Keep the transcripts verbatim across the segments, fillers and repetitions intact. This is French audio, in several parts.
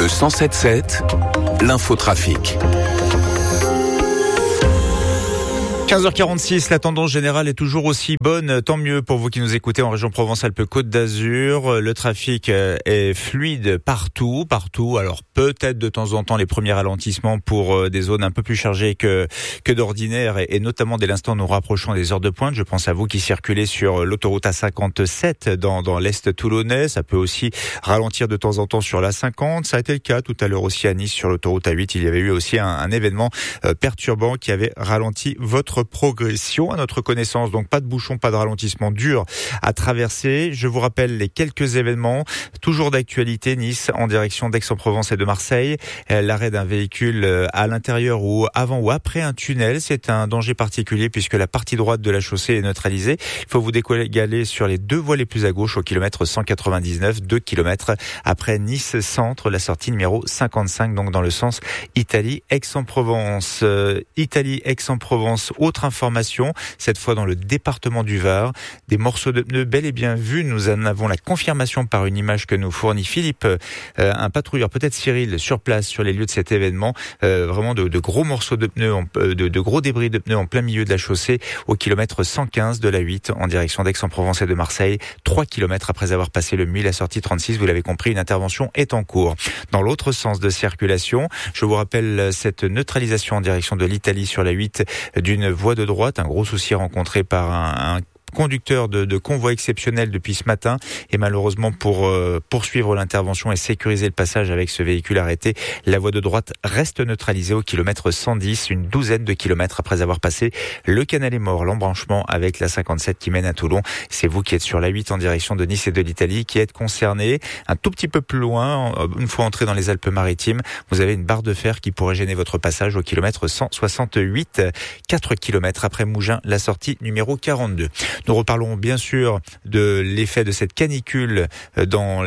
cent sept sept, l'infotrafic. quinze heures quarante-six, la tendance générale est toujours aussi bonne. Tant mieux pour vous qui nous écoutez en région Provence-Alpes-Côte d'Azur. Le trafic est fluide partout, partout. Alors peut-être de temps en temps les premiers ralentissements pour des zones un peu plus chargées que que d'ordinaire et, et notamment dès l'instant nous rapprochons des heures de pointe. Je pense à vous qui circulez sur l'autoroute A cinquante-sept dans dans l'est toulonnais. Ça peut aussi ralentir de temps en temps sur l'A cinquante. Ça a été le cas tout à l'heure aussi à Nice sur l'autoroute A huit. Il y avait eu aussi un, un événement euh, perturbant qui avait ralenti votre progression. À notre connaissance, donc pas de bouchon, pas de ralentissement dur à traverser. Je vous rappelle les quelques événements, toujours d'actualité. Nice en direction d'Aix-en-Provence et de Marseille. L'arrêt d'un véhicule à l'intérieur ou avant ou après un tunnel, c'est un danger particulier puisque la partie droite de la chaussée est neutralisée. Il faut vous décaler sur les deux voies les plus à gauche au kilomètre cent quatre-vingt-dix-neuf, deux kilomètres après Nice Centre, la sortie numéro cinquante-cinq, donc dans le sens Italie-Aix-en-Provence. Euh, Italie-Aix-en-Provence, autre information, cette fois dans le département du Var, des morceaux de pneus bel et bien vus. Nous en avons la confirmation par une image que nous fournit Philippe, euh, un patrouilleur, peut-être Cyril, sur place, sur les lieux de cet événement. Euh, vraiment de, de gros morceaux de pneus, en, de, de gros débris de pneus en plein milieu de la chaussée au kilomètre cent quinze de la huit en direction d'Aix-en-Provence et de Marseille. trois kilomètres après avoir passé le Muy, la sortie trente-six, vous l'avez compris, une intervention est en cours. Dans l'autre sens de circulation, je vous rappelle cette neutralisation en direction de l'Italie sur la huit d'une voie de droite, un gros souci rencontré par un, un conducteur de, de convoi exceptionnel depuis ce matin et malheureusement pour euh, poursuivre l'intervention et sécuriser le passage avec ce véhicule arrêté, la voie de droite reste neutralisée au kilomètre cent dix, une douzaine de kilomètres après avoir passé le canal est mort, l'embranchement avec la cinquante-sept qui mène à Toulon. C'est vous qui êtes sur la huit en direction de Nice et de l'Italie qui êtes concernés. Un tout petit peu plus loin, une fois entré dans les Alpes-Maritimes, vous avez une barre de fer qui pourrait gêner votre passage au kilomètre cent soixante-huit, quatre kilomètres après Mougins, la sortie numéro quarante-deux. Nous reparlerons bien sûr de l'effet de cette canicule dans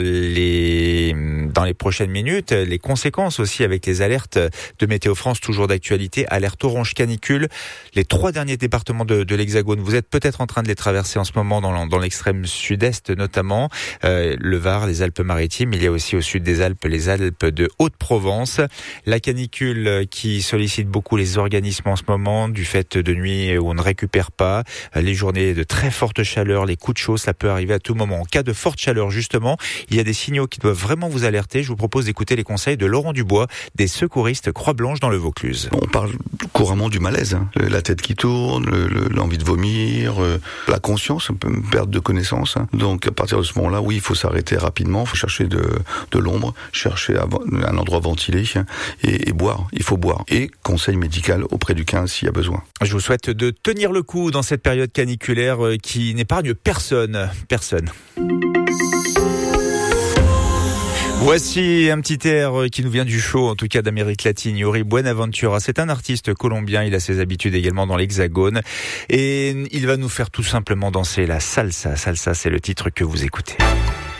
les dans les prochaines minutes, les conséquences aussi avec les alertes de Météo France, toujours d'actualité, alerte orange canicule. Les trois derniers départements de, de l'Hexagone, vous êtes peut-être en train de les traverser en ce moment dans, dans l'extrême sud-est notamment, euh, le Var, les Alpes-Maritimes, il y a aussi au sud des Alpes, les Alpes de Haute-Provence. La canicule qui sollicite beaucoup les organismes en ce moment, du fait de nuit où on ne récupère pas, les journées de très forte chaleur, les coups de chaud, ça peut arriver à tout moment. En cas de forte chaleur, justement, il y a des signaux qui doivent vraiment vous alerter. Je vous propose d'écouter les conseils de Laurent Dubois, des secouristes Croix-Blanche dans le Vaucluse. On parle couramment du malaise, hein. La tête qui tourne, le, le, l'envie de vomir, euh, la conscience, un peu perte de connaissance. Hein. Donc à partir de ce moment-là, oui, il faut s'arrêter rapidement, il faut chercher de, de l'ombre, chercher un endroit ventilé hein, et, et boire. Il faut boire. Et conseil médical auprès du quinze s'il y a besoin. Je vous souhaite de tenir le coup dans cette période caniculaire qui n'épargne personne. Personne. Voici un petit air qui nous vient du show, en tout cas d'Amérique latine. Yuri Buenaventura, c'est un artiste colombien, il a ses habitudes également dans l'Hexagone et il va nous faire tout simplement danser la salsa. Salsa, c'est le titre que vous écoutez.